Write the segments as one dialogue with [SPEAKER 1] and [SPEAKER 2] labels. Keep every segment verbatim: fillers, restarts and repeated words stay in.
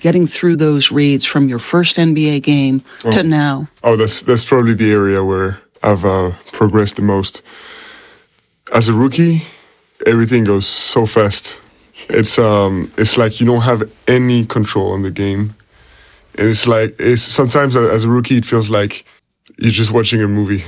[SPEAKER 1] getting through those reads from your first N B A game oh. to now?
[SPEAKER 2] Oh, that's that's probably the area where I've uh, progressed the most. As a rookie, everything goes so fast. It's um, it's like you don't have any control on the game, and it's like it's sometimes as a rookie it feels like you're just watching a movie.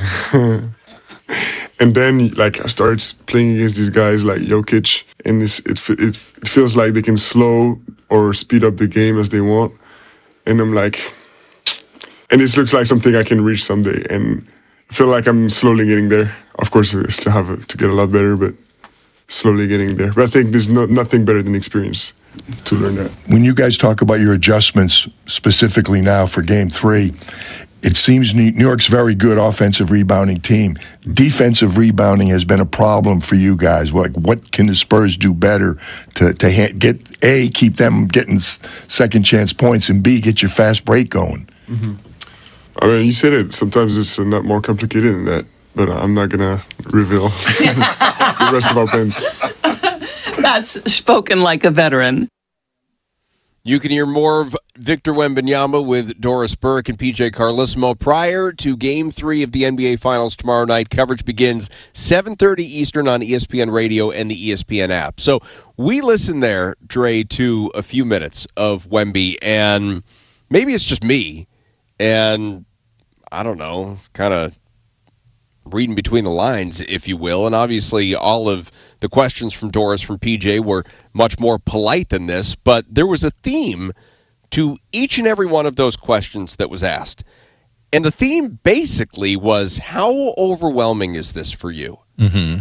[SPEAKER 2] And then, like, I started playing against these guys like Jokic, and this, it, it it feels like they can slow or speed up the game as they want. And I'm like, and this looks like something I can reach someday. And I feel like I'm slowly getting there. Of course, I still have to get a lot better, but slowly getting there. But I think there's no, nothing better than experience to learn that.
[SPEAKER 3] When you guys talk about your adjustments specifically now for game three, it seems New York's very good offensive rebounding team. Defensive rebounding has been a problem for you guys. Like, what can the Spurs do better to to ha- get A, keep them getting second chance points, and B, get your fast break going?
[SPEAKER 2] Mm-hmm. I mean, you said it. Sometimes it's not more complicated than that, but I'm not gonna reveal the rest of our plans.
[SPEAKER 1] That's spoken like a veteran.
[SPEAKER 4] You can hear more of Victor Wembanyama with Doris Burke and P J Carlesimo prior to Game three of the N B A Finals tomorrow night. Coverage begins seven thirty Eastern on E S P N Radio and the E S P N app. So we listened there, Dre, to a few minutes of Wemby, and maybe it's just me, and I don't know, kind of reading between the lines, if you will. And obviously all of the questions from Doris, from P J, were much more polite than this, but there was a theme to each and every one of those questions that was asked. And the theme basically was, how overwhelming is this for you?
[SPEAKER 5] Mm-hmm.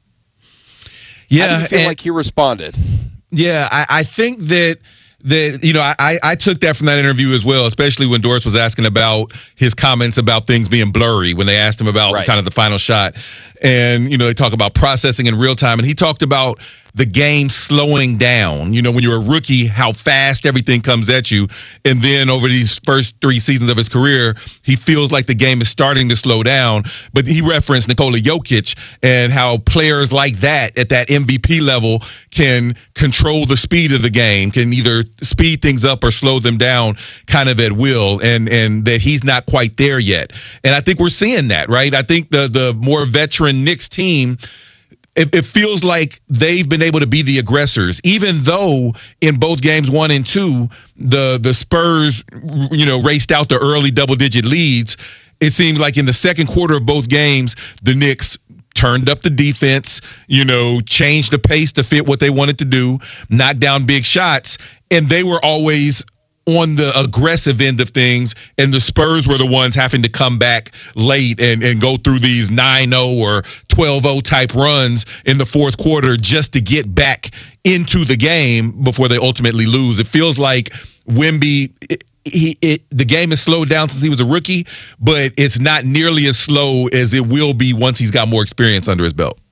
[SPEAKER 5] Yeah.
[SPEAKER 4] How do you feel
[SPEAKER 5] and,
[SPEAKER 4] like he responded?
[SPEAKER 5] Yeah, I, I think that That, you know, I, I took that from that interview as well, especially when Doris was asking about his comments about things being blurry when they asked him about right. kind of the final shot. And, you know, they talk about processing in real time. And he talked about the game slowing down. You know, when you're a rookie, how fast everything comes at you. And then over these first three seasons of his career, he feels like the game is starting to slow down. But he referenced Nikola Jokic and how players like that at that M V P level can control the speed of the game, can either speed things up or slow them down kind of at will, and and that he's not quite there yet. And I think we're seeing that, right? I think the the more veteran Knicks team, It, it feels like they've been able to be the aggressors, even though in both games one and two, the the Spurs, you know, raced out the early double-digit leads. It seemed like in the second quarter of both games, the Knicks turned up the defense, you know, changed the pace to fit what they wanted to do, knocked down big shots, and they were always on the aggressive end of things, and the Spurs were the ones having to come back late and, and go through these nine oh or twelve oh type runs in the fourth quarter just to get back into the game before they ultimately lose. It feels like Wemby, it, he, it, the game has slowed down since he was a rookie, but it's not nearly as slow as it will be once he's got more experience under his belt.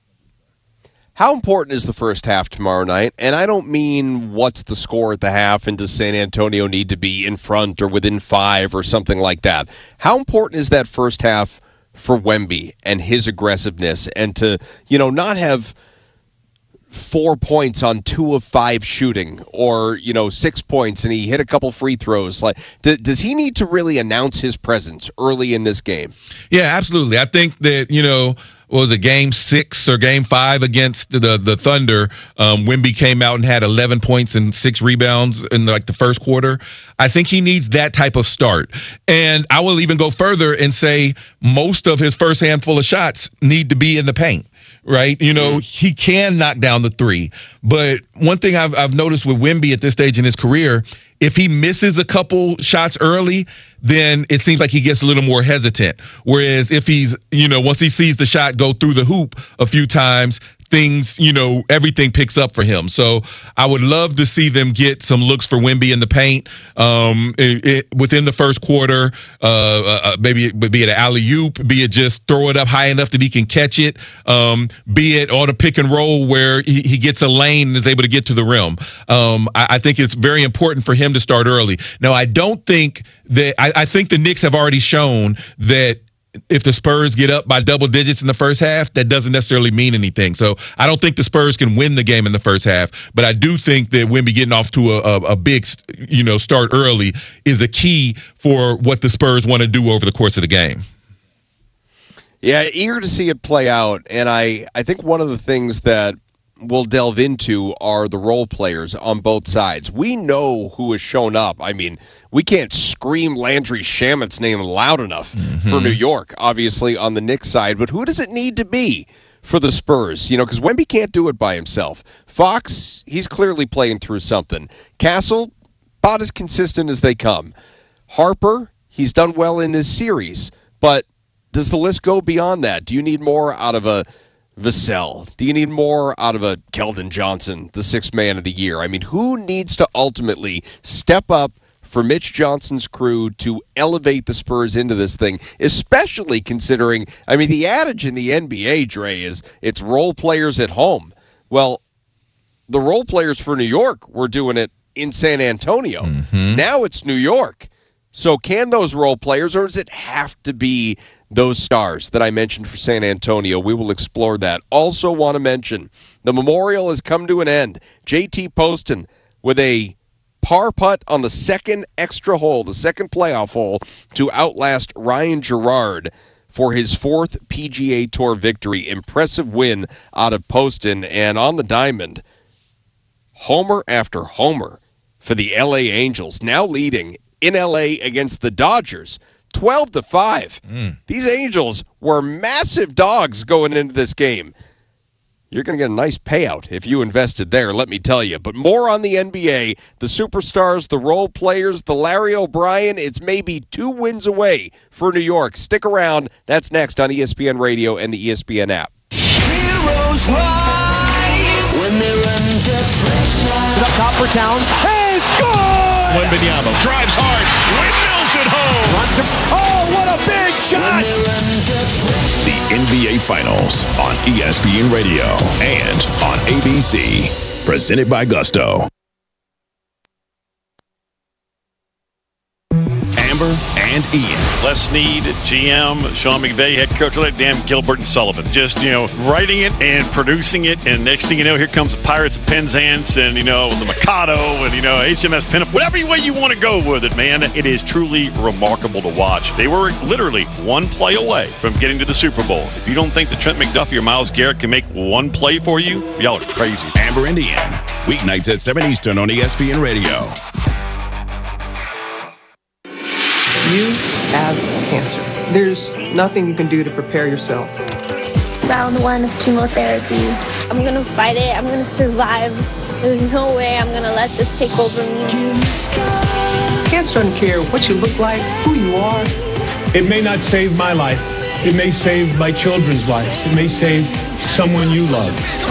[SPEAKER 4] How important is the first half tomorrow night? And I don't mean what's the score at the half and does San Antonio need to be in front or within five or something like that. How important is that first half for Wemby and his aggressiveness, and to, you know, not have four points on two of five shooting, or, you know, six points and he hit a couple free throws? Like, d- does he need to really announce his presence early in this game?
[SPEAKER 5] Yeah, absolutely. I think that, you know, what was it, game six or game five against the the Thunder, um, Wemby came out and had eleven points and six rebounds in like the first quarter. I think he needs that type of start. And I will even go further and say most of his first handful of shots need to be in the paint. Right? You know, he can knock down the three. But one thing I've I've noticed with Wemby at this stage in his career, if he misses a couple shots early, then it seems like he gets a little more hesitant. Whereas if he's, you know, once he sees the shot go through the hoop a few times, things, you know, everything picks up for him. So I would love to see them get some looks for Wemby in the paint um, it, it, within the first quarter. Uh, uh, maybe it would be it an alley-oop, be it just throw it up high enough that he can catch it, um, be it on a pick and roll where he, he gets a lane and is able to get to the rim. Um, I, I think it's very important for him to start early. Now, I don't think that I, I think the Knicks have already shown that if the Spurs get up by double digits in the first half, that doesn't necessarily mean anything. So I don't think the Spurs can win the game in the first half, but I do think that Wemby getting off to a, a, a big, you know, start early is a key for what the Spurs want to do over the course of the game.
[SPEAKER 4] Yeah, eager to see it play out, and I, I think one of the things that we'll delve into are the role players on both sides. We know who has shown up. I mean, we can't scream Landry Shamet's name loud enough mm-hmm. for New York, obviously, on the Knicks side. But who does it need to be for the Spurs? You know, because Wemby can't do it by himself. Fox, he's clearly playing through something. Castle, about as consistent as they come. Harper, he's done well in this series. But does the list go beyond that? Do you need more out of a Vassell? Do you need more out of a Keldon Johnson, the sixth man of the year? I mean, who needs to ultimately step up for Mitch Johnson's crew to elevate the Spurs into this thing, especially considering, I mean, the adage in the N B A, Dre, is it's role players at home. Well, the role players for New York were doing it in San Antonio. Mm-hmm. Now it's New York. So can those role players, or does it have to be those stars that I mentioned for San Antonio? We will explore that. Also want to mention the Memorial has come to an end. J T Poston with a par putt on the second extra hole, the second playoff hole, to outlast Ryan Gerard for his fourth P G A Tour victory. Impressive win out of Poston. And on the diamond, homer after homer for the L A Angels, now leading in L A against the Dodgers, twelve to five. Mm. These Angels were massive dogs going into this game. You're going to get a nice payout if you invested there, let me tell you. But more on the N B A, the superstars, the role players, the Larry O'Brien. It's maybe two wins away for New York. Stick around. That's next on E S P N Radio and the E S P N app.
[SPEAKER 6] Heroes rise when they're under pressure. Up top for Towns. Hey, it's good!
[SPEAKER 7] Wembanyama drives hard, windmills it home.
[SPEAKER 6] Runs him. Oh, what a big shot!
[SPEAKER 7] The N B A Finals on E S P N Radio and on A B C. Presented by Gusto. Amber and Ian.
[SPEAKER 8] Les Snead, G M, Sean McVay, head coach, Dan Gilbert and Sullivan. Just, you know, writing it and producing it, and next thing you know, here comes the Pirates of Penzance and, you know, the Mikado and, you know, H M S Pinup. Whatever way you want to go with it, man. It is truly remarkable to watch. They were literally one play away from getting to the Super Bowl. If you don't think that Trent McDuffie or Myles Garrett can make one play for you, y'all are crazy.
[SPEAKER 7] Amber and Ian, weeknights at seven Eastern on E S P N Radio.
[SPEAKER 9] You have cancer. There's nothing you can do to prepare yourself.
[SPEAKER 10] Round one of chemotherapy. I'm gonna fight it. I'm gonna survive. There's no way I'm gonna let this take over me.
[SPEAKER 9] Cancer doesn't care what you look like, who you are.
[SPEAKER 11] It may not save my life. It may save my children's life. It may save someone you love.